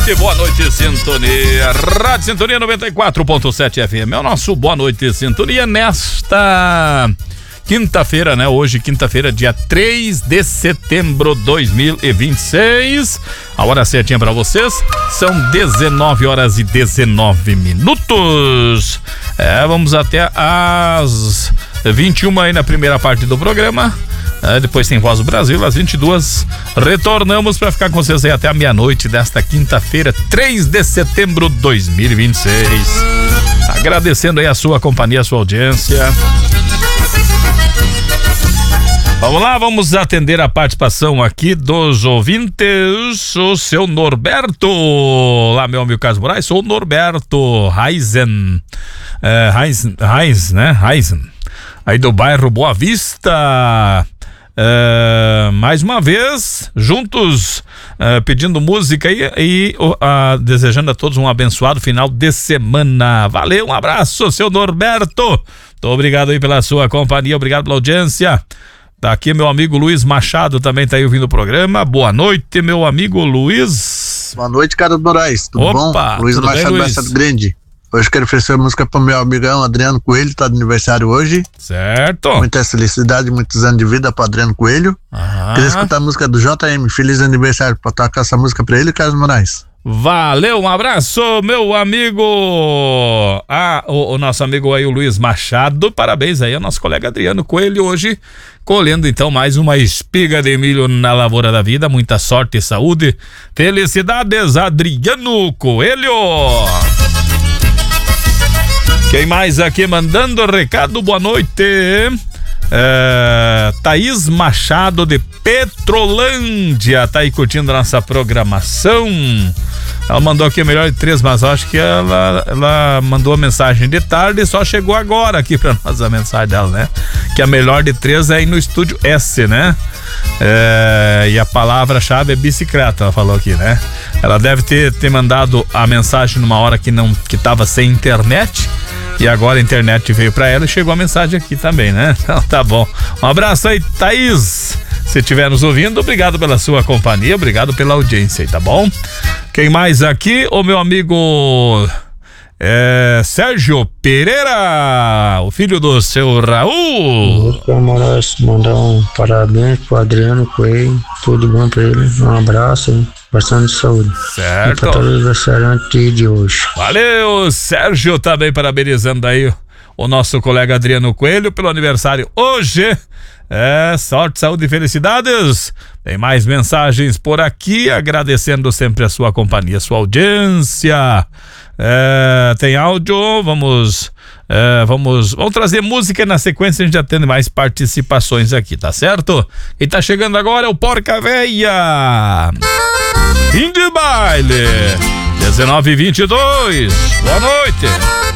noite, Sintonia. Rádio Sintonia 94.7 FM. É o nosso Boa Noite, Sintonia, nesta quinta-feira, né? Hoje, quinta-feira, dia 3 de setembro de 2026. A hora certinha pra vocês são 19h19. Vamos até às 21 aí na primeira parte do programa. Depois tem Voz do Brasil, às 22 retornamos para ficar com vocês aí até a meia-noite desta quinta-feira, 3 de setembro de 2026. Agradecendo aí a sua companhia, a sua audiência. Vamos lá, vamos atender a participação aqui dos ouvintes. O seu Norberto, lá meu amigo Carlos Moraes, sou o Norberto Reisen, né? Reisen, aí do bairro Boa Vista. Mais uma vez, juntos, pedindo música e desejando a todos um abençoado final de semana. Valeu, um abraço, seu Norberto. Muito obrigado aí pela sua companhia, obrigado pela audiência. Tá aqui meu amigo Luiz Machado, também tá aí ouvindo o programa. Boa noite, meu amigo Luiz. Boa noite, Carlos Moraes, tudo bom? Luiz tudo Machado, bem, Luiz? Bastante Grande. Hoje quero oferecer a música pro meu amigão Adriano Coelho, tá de aniversário hoje. Certo. Muita felicidade, muitos anos de vida pro Adriano Coelho. Queria escutar a música do JM, feliz aniversário, pra tocar essa música pra ele, Carlos Moraes. Valeu, um abraço, meu amigo. O nosso amigo aí, o Luiz Machado. Parabéns aí ao nosso colega Adriano Coelho, hoje colhendo então mais uma espiga de milho na lavoura da vida. Muita sorte e saúde. Felicidades, Adriano Coelho. Quem mais aqui mandando recado? Boa noite. Thaís Machado de Petrolândia tá aí curtindo a nossa programação. Ela mandou aqui a melhor de 3, mas eu acho que ela mandou a mensagem de tarde e só chegou agora aqui pra nós a mensagem dela, né? Que a melhor de 3 é aí no estúdio S, né? E a palavra-chave é bicicleta, ela falou aqui, né? Ela deve ter mandado a mensagem numa hora que tava sem internet. E agora a internet veio pra ela e chegou a mensagem aqui também, né? Então tá bom. Um abraço aí, Thaís. Se estiver nos ouvindo, obrigado pela sua companhia, obrigado pela audiência aí, tá bom? Quem mais aqui? O meu amigo Sérgio Pereira, o filho do seu Raul. Opa, Moraes, mandar um parabéns pro Adriano Coelho, tudo bom pra ele, um abraço, hein? Bastante saúde. Certo. E pra todo aniversariante de hoje. Valeu, Sérgio, também parabenizando aí o nosso colega Adriano Coelho pelo aniversário hoje. Sorte, saúde e felicidades. Tem mais mensagens por aqui, agradecendo sempre a sua companhia, a sua audiência. Tem áudio, vamos trazer música na sequência, a gente já tem mais participações aqui, tá certo? E tá chegando agora é o Porca Véia. Fim de baile, 19h22. Boa noite.